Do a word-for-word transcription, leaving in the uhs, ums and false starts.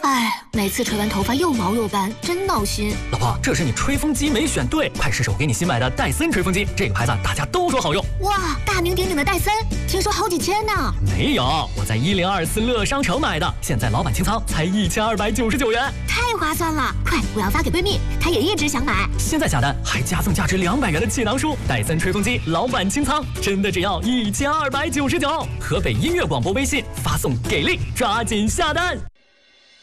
哎，每次吹完头发又毛又干，真闹心。 老婆，这是你吹风机没选对，快试试我给你新买的戴森吹风机，这个牌子大家都说好用。 哇，大名鼎鼎的戴森，听说好几千呢。 没有，我在一零二四乐商城买的，现在老板清仓才一千二百九十九元， 太划算了！快，我要发给闺蜜，她也一直想买。 现在下单还加送价值两百元的气囊书，戴森吹风机老板清仓，真的只要一千二百九十九。河北音乐广播微信发送给力，抓紧下单。